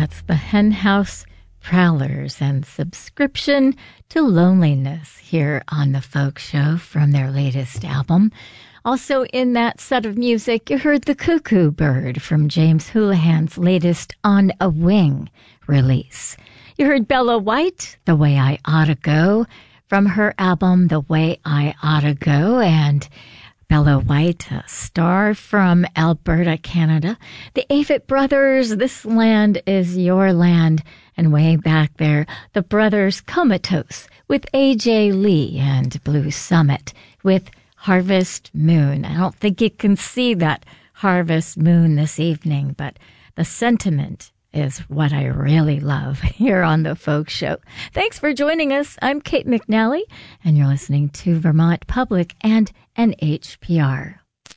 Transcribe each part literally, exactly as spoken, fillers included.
That's the Henhouse Prowlers and Subscription to Loneliness here on the Folk Show from their latest album. Also in that set of music, you heard The Cuckoo Bird from James Houlihan's latest On a Wing release. You heard Bella White, The Way I Oughta Go, from her album The Way I Oughta Go, and Bella White, a star from Alberta, Canada. The Avett Brothers, This Land Is Your Land, and way back there, the Brothers Comatose with A J Lee and Blue Summit with Harvest Moon. I don't think you can see that harvest moon this evening, but the sentiment is what I really love here on the Folk Show. Thanks for joining us. I'm Kate McNally, and you're listening to Vermont Public and N H P R.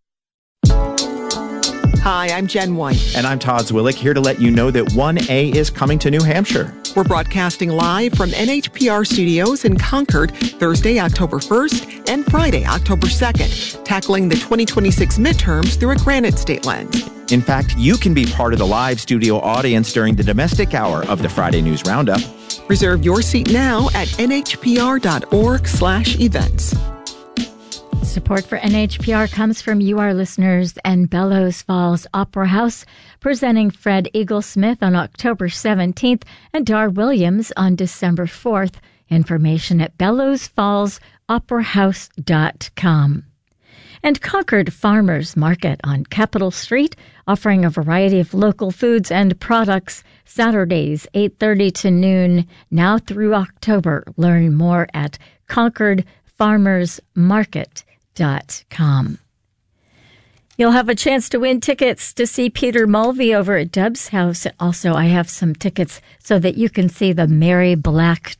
Hi, I'm Jen White. And I'm Todd Zwillick, here to let you know that one A is coming to New Hampshire. We're broadcasting live from N H P R studios in Concord, Thursday, October first, and Friday, October second, tackling the twenty twenty-six midterms through a Granite State lens. In fact, you can be part of the live studio audience during the domestic hour of the Friday News Roundup. Reserve your seat now at nhpr.org slash events. Support for N H P R comes from you, our listeners, and Bellows Falls Opera House, presenting Fred Eaglesmith on October seventeenth and Dar Williams on December fourth. Information at bellows falls opera house dot com. And Concord Farmers Market on Capitol Street, offering a variety of local foods and products, Saturdays, eight thirty to noon, now through October. Learn more at concord farmers market dot com. You'll have a chance to win tickets to see Peter Mulvey over at Dub's house. Also, I have some tickets so that you can see the Mary Black